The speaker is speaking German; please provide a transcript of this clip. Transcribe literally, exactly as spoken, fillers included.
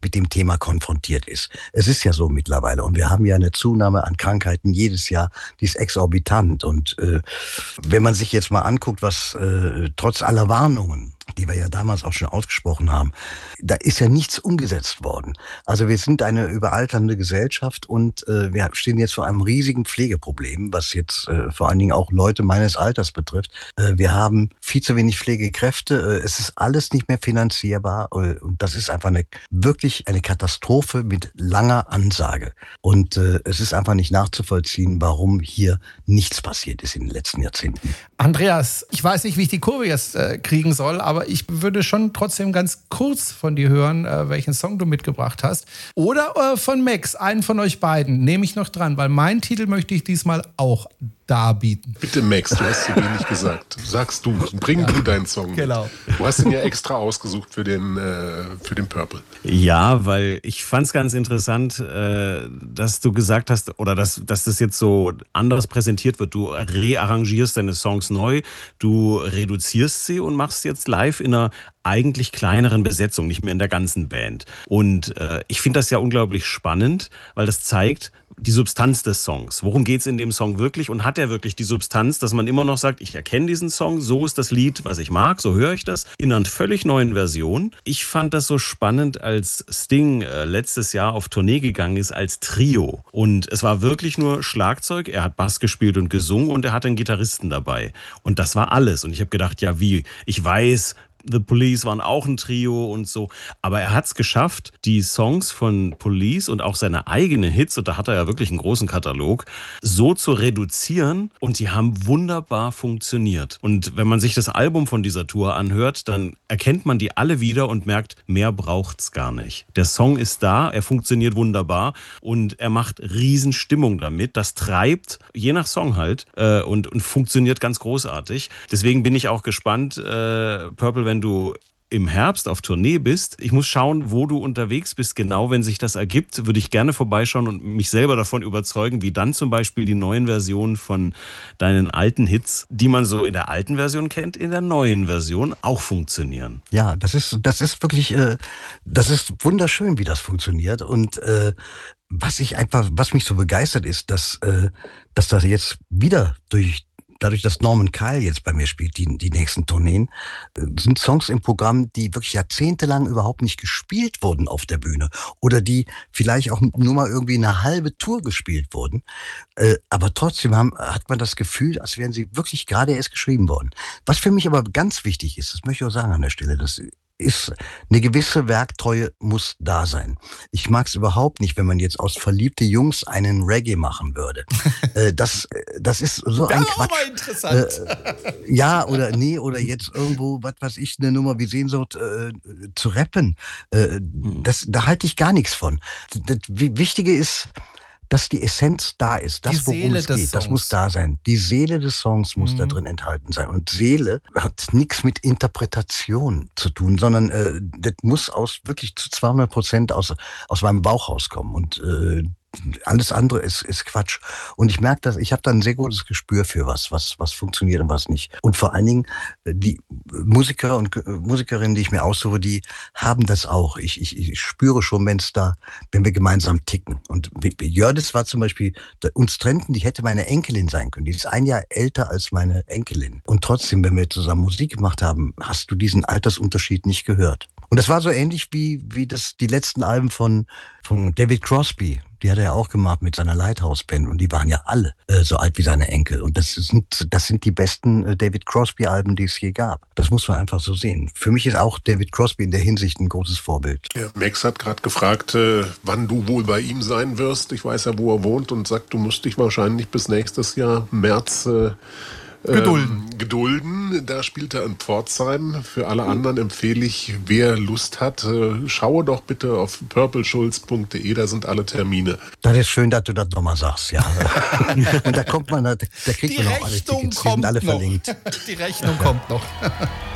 mit dem Thema konfrontiert ist. Es ist ja so mittlerweile und wir haben ja eine Zunahme an Krankheiten jedes Jahr, die ist exorbitant. Und äh, wenn man sich jetzt mal anguckt, was äh, trotz aller Warnungen, die wir ja damals auch schon ausgesprochen haben, da ist ja nichts umgesetzt worden. Also wir sind eine überalternde Gesellschaft und äh, wir stehen jetzt vor einem riesigen Pflegeproblem, was jetzt äh, vor allen Dingen auch Leute meines Alters betrifft. Äh, wir haben viel zu wenig Pflegekräfte, äh, es ist alles nicht mehr finanzierbar äh, und das ist einfach eine wirklich eine Katastrophe mit langer Ansage. Und äh, es ist einfach nicht nachzuvollziehen, warum hier nichts passiert ist in den letzten Jahrzehnten. Andreas, ich weiß nicht, wie ich die Kurve jetzt äh, kriegen soll, aber ich würde schon trotzdem ganz kurz von dir hören, äh, welchen Song du mitgebracht hast. Oder äh, von Max, einen von euch beiden, nehme ich noch dran, weil meinen Titel möchte ich diesmal auch darbieten. Bitte Max, du hast zu wenig gesagt. Sagst du, bring ja. du deinen Song. Genau. Mit. Du hast ihn ja extra ausgesucht für den, äh, für den Purple. Ja, weil ich fand es ganz interessant, äh, dass du gesagt hast, oder dass, dass das jetzt so anders präsentiert wird. Du rearrangierst deine Songs neu, du reduzierst sie und machst jetzt live in einer eigentlich kleineren Besetzung, nicht mehr in der ganzen Band. Und äh, ich finde das ja unglaublich spannend, weil das zeigt die Substanz des Songs. Worum geht's in dem Song wirklich? Und hat er wirklich die Substanz, dass man immer noch sagt, ich erkenne diesen Song, so ist das Lied, was ich mag, so höre ich das, in einer völlig neuen Version. Ich fand das so spannend, als Sting äh, letztes Jahr auf Tournee gegangen ist als Trio. Und es war wirklich nur Schlagzeug, er hat Bass gespielt und gesungen und er hatte einen Gitarristen dabei. Und das war alles. Und ich habe gedacht, ja wie, ich weiß, The Police waren auch ein Trio und so. Aber er hat es geschafft, die Songs von Police und auch seine eigenen Hits, und da hat er ja wirklich einen großen Katalog, so zu reduzieren und die haben wunderbar funktioniert. Und wenn man sich das Album von dieser Tour anhört, dann erkennt man die alle wieder und merkt, mehr braucht's gar nicht. Der Song ist da, er funktioniert wunderbar und er macht riesen Stimmung damit. Das treibt, je nach Song halt, äh, und, und funktioniert ganz großartig. Deswegen bin ich auch gespannt, äh, Purple, wenn du im Herbst auf Tournee bist. Ich muss schauen, wo du unterwegs bist. Genau, wenn sich das ergibt, würde ich gerne vorbeischauen und mich selber davon überzeugen, wie dann zum Beispiel die neuen Versionen von deinen alten Hits, die man so in der alten Version kennt, in der neuen Version auch funktionieren. Ja, das ist, das ist wirklich, äh, das ist wunderschön, wie das funktioniert. Und äh, was ich einfach, was mich so begeistert ist, dass, äh, dass das jetzt wieder durch Dadurch, dass Norman Kyle jetzt bei mir spielt, die, die nächsten Tourneen, sind Songs im Programm, die wirklich jahrzehntelang überhaupt nicht gespielt wurden auf der Bühne. Oder die vielleicht auch nur mal irgendwie eine halbe Tour gespielt wurden. Aber trotzdem haben, hat man das Gefühl, als wären sie wirklich gerade erst geschrieben worden. Was für mich aber ganz wichtig ist, das möchte ich auch sagen an der Stelle, das ist, eine gewisse Werktreue muss da sein. Ich mag es überhaupt nicht, wenn man jetzt aus verliebte Jungs einen Reggae machen würde. äh, das, das ist so ein Quatsch. Aber interessant. Äh, ja, oder nee, oder jetzt irgendwo, was weiß ich, eine Nummer wie Sehnsucht äh, zu rappen. Äh, das, da halte ich gar nichts von. Das Wichtige ist, dass die Essenz da ist, das, worum es geht, das muss da sein. Die Seele des Songs muss mhm. da drin enthalten sein. Und Seele hat nichts mit Interpretation zu tun, sondern äh, das muss aus wirklich zu zweihundert Prozent aus, aus meinem Bauch rauskommen. Und äh, alles andere ist, ist Quatsch. Und ich merke, dass ich habe da ein sehr gutes Gespür für was, was, was funktioniert und was nicht. Und vor allen Dingen die Musiker und Musikerinnen, die ich mir aussuche, die haben das auch. Ich, ich, ich spüre schon, wenn es da, wenn wir gemeinsam ticken. Und Jördis war zum Beispiel, uns trennten, die hätte meine Enkelin sein können. Die ist ein Jahr älter als meine Enkelin. Und trotzdem, wenn wir zusammen Musik gemacht haben, hast du diesen Altersunterschied nicht gehört. Und das war so ähnlich wie, wie das, die letzten Alben von, von David Crosby. Die hat er ja auch gemacht mit seiner Lighthouse-Band und die waren ja alle äh, so alt wie seine Enkel. Und das sind, das sind die besten äh, David Crosby-Alben, die es je gab. Das muss man einfach so sehen. Für mich ist auch David Crosby in der Hinsicht ein großes Vorbild. Ja, Max hat gerade gefragt, äh, wann du wohl bei ihm sein wirst. Ich weiß ja, wo er wohnt und sagt, du musst dich wahrscheinlich bis nächstes Jahr März äh, Gedulden. Ähm, gedulden. Da spielt er in Pforzheim. Für alle anderen empfehle ich, wer Lust hat, äh, schaue doch bitte auf purpleschulz punkt de, da sind alle Termine. Das ist schön, dass du das nochmal sagst, ja. Und da kommt man, da, da kriegt Die man auch alle Rechnung Tickets, die sind alle noch. verlinkt. Die Rechnung kommt noch.